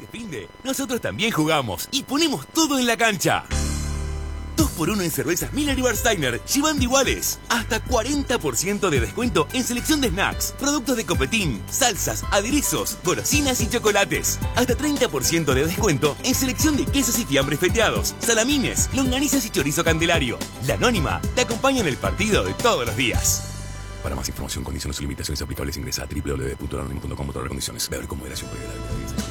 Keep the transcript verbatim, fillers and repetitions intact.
Este finde, nosotros también jugamos y ponemos todo en la cancha. dos por uno en cervezas Miller y Warsteiner, llevando iguales. Hasta cuarenta por ciento de descuento en selección de snacks, productos de Copetín, salsas, aderezos, golosinas y chocolates. Hasta treinta por ciento de descuento en selección de quesos y fiambres feteados, salamines, longanizas y chorizo candelario. La Anónima te acompaña en el partido de todos los días. Para más información, condiciones y limitaciones aplicables, ingresa a doble u doble u doble u punto la anónima punto com. Condiciones. Beber con moderación.